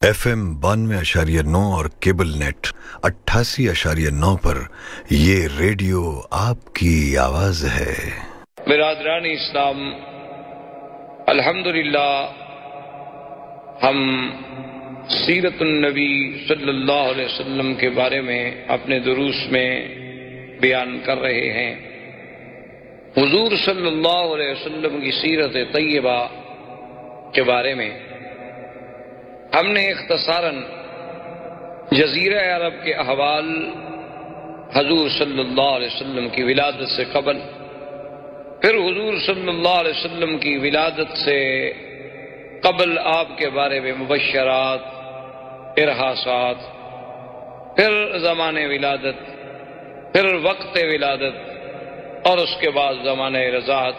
FM 92.9 اور cable net 88.9 پر یہ radio آپ کی آواز ہے۔ برادران اسلام، الحمدللہ ہم سیرت النبی صلی اللہ علیہ وسلم کے بارے میں اپنے دروس میں بیان کر رہے ہیں۔ حضور صلی اللہ علیہ وسلم کی سیرت طیبہ کے بارے میں ہم نے اختصاراً جزیرہ عرب کے احوال، حضور صلی اللہ علیہ وسلم کی ولادت سے قبل، پھر حضور صلی اللہ علیہ وسلم کی ولادت سے قبل آپ کے بارے میں مبشرات، ارہاسات، پھر زمانہ ولادت، پھر وقت ولادت، اور اس کے بعد زمانہ رضاعت،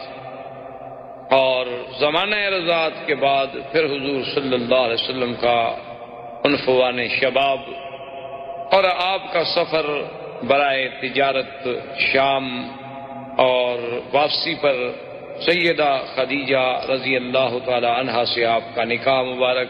اور زمانہ رضاعت کے بعد پھر حضور صلی اللہ علیہ وسلم کا عنفوان شباب اور آپ کا سفر برائے تجارت شام اور واپسی پر سیدہ خدیجہ رضی اللہ تعالی عنہا سے آپ کا نکاح مبارک،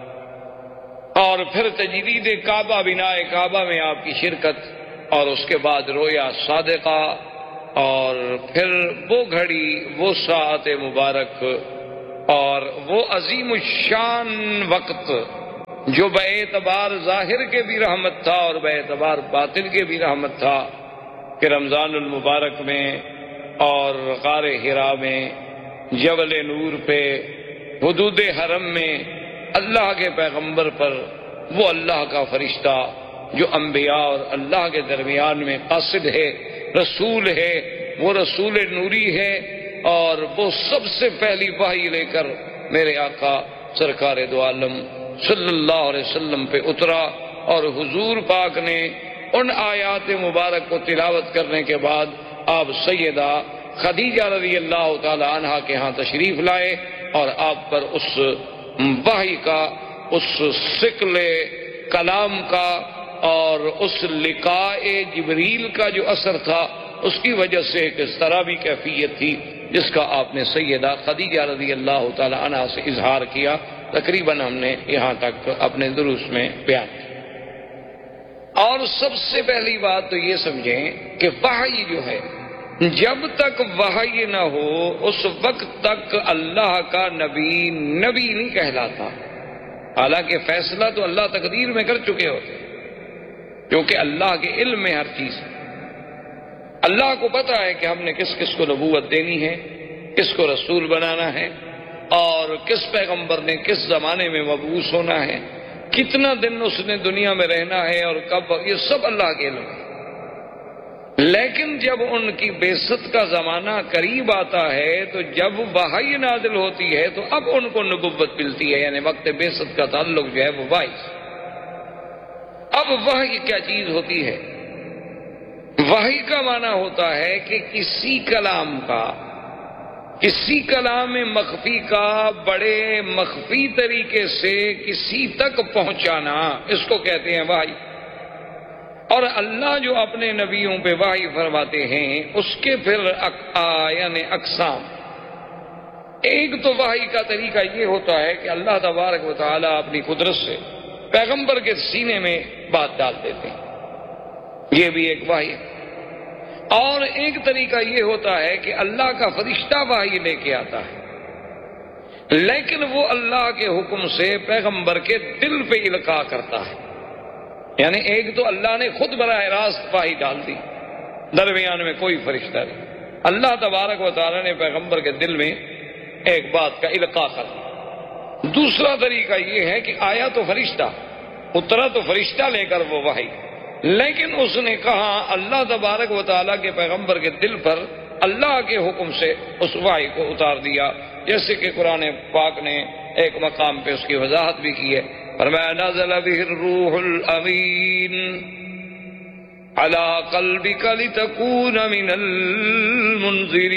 اور پھر تجدید کعبہ، بنائے کعبہ میں آپ کی شرکت، اور اس کے بعد رویا صادقہ، اور پھر وہ گھڑی، وہ ساعت مبارک اور وہ عظیم الشان وقت جو بے اعتبار ظاہر کے بھی رحمت تھا اور بے اعتبار باطن کے بھی رحمت تھا، کہ رمضان المبارک میں اور غار حرا میں، جبل نور پہ، حدود حرم میں اللہ کے پیغمبر پر وہ اللہ کا فرشتہ جو انبیاء اور اللہ کے درمیان میں قاصد ہے، رسول ہے، وہ رسول نوری ہے، اور وہ سب سے پہلی وحی لے کر میرے آقا سرکار دو عالم صلی اللہ علیہ وسلم پہ اترا، اور حضور پاک نے ان آیات مبارک کو تلاوت کرنے کے بعد آپ سیدہ خدیجہ رضی اللہ تعالی عنہا کے ہاں تشریف لائے، اور آپ پر اس وحی کا، اس ثقل کلام کا اور اس لقاء جبریل کا جو اثر تھا، اس کی وجہ سے ایک اس طرح بھی کیفیت تھی جس کا آپ نے سیدہ خدیجہ رضی اللہ تعالی عنہا سے اظہار کیا۔ تقریباً ہم نے یہاں تک اپنے دروس میں بیان کیا۔ اور سب سے پہلی بات تو یہ سمجھیں کہ وحی جو ہے، جب تک وحی نہ ہو اس وقت تک اللہ کا نبی نبی نہیں کہلاتا، حالانکہ فیصلہ تو اللہ تقدیر میں کر چکے ہوتے ہیں، کیونکہ اللہ کے علم میں ہر چیز ہے۔ اللہ کو پتا ہے کہ ہم نے کس کس کو نبوت دینی ہے، کس کو رسول بنانا ہے، اور کس پیغمبر نے کس زمانے میں مبعوث ہونا ہے، کتنا دن اس نے دنیا میں رہنا ہے، اور کب، یہ سب اللہ کے علم ہے۔ لیکن جب ان کی بعثت کا زمانہ قریب آتا ہے، تو جب وحی نازل ہوتی ہے تو اب ان کو نبوت ملتی ہے، یعنی وقت بعثت کا تعلق جو ہے وہ وحی۔ اب وحی کیا چیز ہوتی ہے؟ وحی کا معنی ہوتا ہے کہ کسی کلام کا، کسی کلام مخفی کا بڑے مخفی طریقے سے کسی تک پہنچانا، اس کو کہتے ہیں وحی۔ اور اللہ جو اپنے نبیوں پہ وحی فرماتے ہیں اس کے پھر یعنی اقسام۔ ایک تو وحی کا طریقہ یہ ہوتا ہے کہ اللہ تبارک و تعالی اپنی قدرت سے پیغمبر کے سینے میں بات ڈال دیتے ہیں، یہ بھی ایک وحی ہے۔ اور ایک طریقہ یہ ہوتا ہے کہ اللہ کا فرشتہ وحی لے کے آتا ہے، لیکن وہ اللہ کے حکم سے پیغمبر کے دل پہ القاء کرتا ہے، یعنی ایک تو اللہ نے خود براہ راست وحی ڈال دی، درمیان میں کوئی فرشتہ نہیں، اللہ تبارک و تعالی نے پیغمبر کے دل میں ایک بات کا القاء کر دیا۔ دوسرا طریقہ یہ ہے کہ آیا تو فرشتہ، اترا تو فرشتہ لے کر وہ وحی، لیکن اس نے کہا اللہ تبارک و تعالیٰ کے پیغمبر کے دل پر اللہ کے حکم سے اس وحی کو اتار دیا، جیسے کہ قرآن پاک نے ایک مقام پہ اس کی وضاحت بھی کی ہے، فرمایا نزل به الروح الامین علی قلبک لتکون من المنذرین،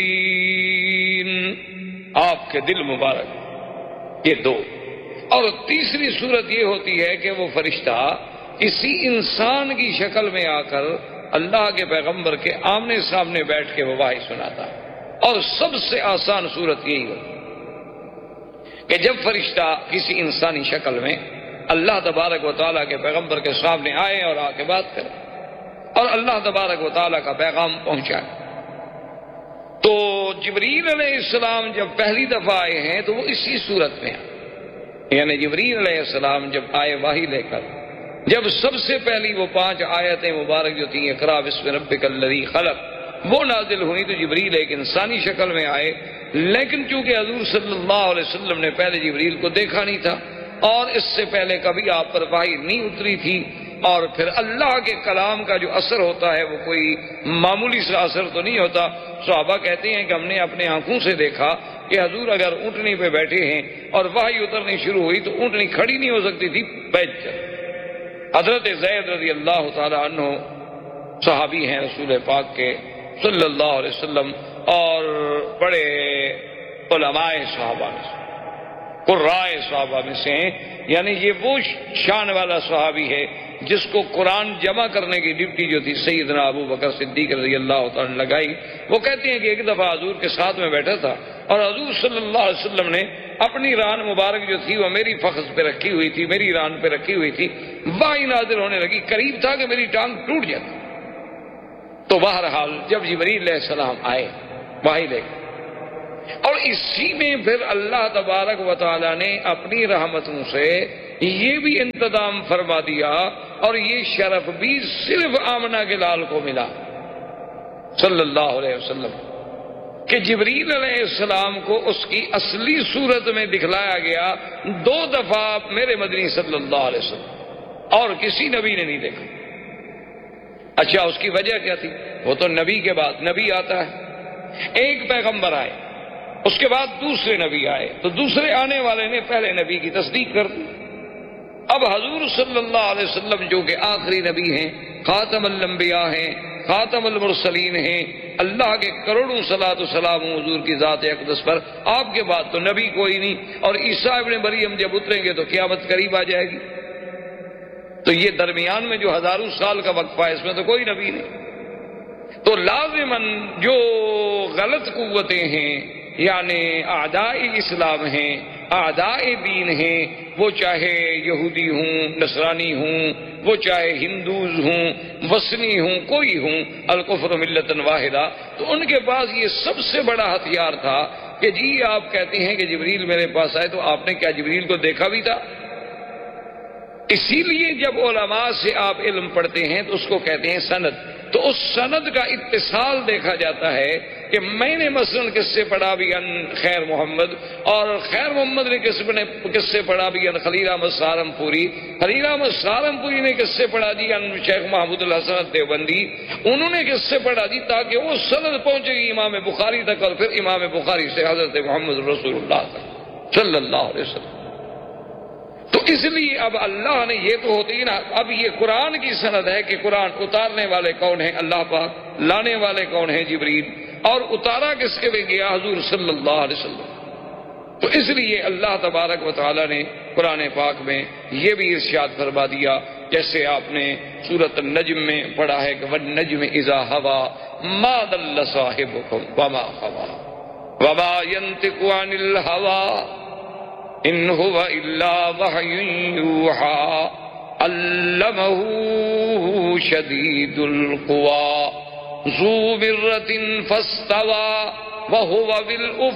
آپ کے دل مبارک، یہ دو۔ اور تیسری صورت یہ ہوتی ہے کہ وہ فرشتہ کسی انسان کی شکل میں آ کر اللہ کے پیغمبر کے آمنے سامنے بیٹھ کے وہ وحی سناتا ہے، اور سب سے آسان صورت یہی ہوتی ہے کہ جب فرشتہ کسی انسانی شکل میں اللہ تبارک و تعالیٰ کے پیغمبر کے سامنے آئے اور آ کے بات کریں اور اللہ تبارک و تعالیٰ کا پیغام پہنچائے۔ تو جبریل علیہ السلام جب پہلی دفعہ آئے ہیں تو وہ اسی صورت میں آئے، یعنی جبریل علیہ السلام جب آئے وحی لے کر، جب سب سے پہلی وہ 5 آیتیں مبارک جو تھیں اقرا بسم ربک الذی خلق وہ نازل ہوئی، تو جبریل ایک انسانی شکل میں آئے، لیکن چونکہ حضور صلی اللہ علیہ وسلم نے پہلے جبریل کو دیکھا نہیں تھا اور اس سے پہلے کبھی آپ پر وحی نہیں اتری تھی، اور پھر اللہ کے کلام کا جو اثر ہوتا ہے وہ کوئی معمولی سا اثر تو نہیں ہوتا۔ صحابہ کہتے ہیں کہ ہم نے اپنے آنکھوں سے دیکھا کہ حضور اگر اونٹنی پہ بیٹھے ہیں اور وحی اترنی شروع ہوئی تو اونٹنی کھڑی نہیں ہو سکتی تھی، بیٹھ جائے۔ حضرت زید رضی اللہ تعالی عنہ صحابی ہیں رسول پاک کے صلی اللہ علیہ وسلم اور بڑے علماء صحابہ میں سے، قرائے صحابہ میں سے ہیں، یعنی یہ وہ شان والا صحابی ہے جس کو قرآن جمع کرنے کی ڈیوٹی جو تھی سیدنا ابو بکر صدیق رضی اللہ تعالیٰ نے لگائی۔ وہ کہتے ہیں کہ ایک دفعہ حضور کے ساتھ میں بیٹھا تھا اور حضور صلی اللہ علیہ وسلم نے اپنی ران مبارک جو تھی وہ میری فخذ پہ رکھی ہوئی تھی، میری ران پہ رکھی ہوئی تھی، وحی نازل ہونے لگی، قریب تھا کہ میری ٹانگ ٹوٹ جاتی۔ تو بہرحال جب جبریل علیہ السلام آئے وحی لے کر، اور اسی میں پھر اللہ تبارک و تعالیٰ نے اپنی رحمتوں سے یہ بھی انتظام فرما دیا، اور یہ شرف بھی صرف آمنہ کے لال کو ملا صلی اللہ علیہ وسلم کہ جبریل علیہ السلام کو اس کی اصلی صورت میں دکھلایا گیا 2 دفعہ میرے مدنی صلی اللہ علیہ وسلم، اور کسی نبی نے نہیں دیکھا۔ اچھا اس کی وجہ کیا تھی؟ وہ تو نبی کے بعد نبی آتا ہے، ایک پیغمبر آئے، اس کے بعد دوسرے نبی آئے، تو دوسرے آنے والے نے پہلے نبی کی تصدیق کر دی۔ اب حضور صلی اللہ علیہ وسلم جو کہ آخری نبی ہیں، خاتم الانبیاء ہیں، خاتم المرسلین ہیں، اللہ کے کروڑوں صلاۃ و سلام حضور کی ذات اقدس پر، آپ کے بعد تو نبی کوئی نہیں، اور عیسیٰ ابن مریم جب اتریں گے تو قیامت قریب آ جائے گی، تو یہ درمیان میں جو ہزاروں سال کا وقفہ ہے اس میں تو کوئی نبی نہیں۔ تو لازماً جو غلط قوتیں ہیں یعنی اعداء اسلام ہیں، اعداء دین ہیں، وہ چاہے یہودی ہوں، نصرانی ہوں، وہ چاہے ہندوز ہوں، وثنی ہوں، کوئی ہوں، الکفر ملۃ واحدہ، تو ان کے پاس یہ سب سے بڑا ہتھیار تھا کہ جی آپ کہتے ہیں کہ جبریل میرے پاس آئے، تو آپ نے کیا جبریل کو دیکھا بھی تھا؟ اسی لیے جب علماء سے آپ علم پڑھتے ہیں تو اس کو کہتے ہیں سند، تو اس سند کا اتصال دیکھا جاتا ہے کہ میں نے مثلا کس سے پڑھا بھی ان خیر محمد، اور خیر محمد نے کس سے پڑھا بھی ان خلیل احمد سہارنپوری، خلیل احمد سہارنپوری نے کس سے پڑھا جی ان شیخ محمود الحسن دیوبندی، انہوں نے کس سے پڑھا جی، تاکہ وہ سند پہنچے گی امام بخاری تک، اور پھر امام بخاری سے حضرت محمد رسول اللہ تک صلی اللہ علیہ وسلم۔ تو اس لیے اب اللہ نے یہ تو ہوتی نا، اب یہ قرآن کی سند ہے کہ قرآن اتارنے والے کون ہیں؟ اللہ پاک، لانے والے کون ہیں؟ جبریل، اور اتارا کس کے لیے گیا؟ حضور صلی اللہ علیہ وسلم۔ تو اس لیے اللہ تبارک و تعالی نے قرآن پاک میں یہ بھی ارشاد فرما دیا، جیسے آپ نے سورۃ النجم میں پڑھا ہے کہ والنجم اذا ہوا ما ضل صاحبکم وما غوی وما ينطق عن الهوى ان هو الا وحی یوحی علمہ شدید القوی ذو مرۃ فاستوی وهو بالافق